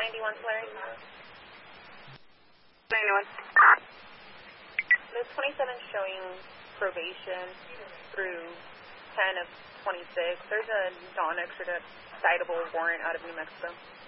91 Larry. 91. There's 27 showing probation through 10 of 26. There's a non-extraditable warrant out of New Mexico.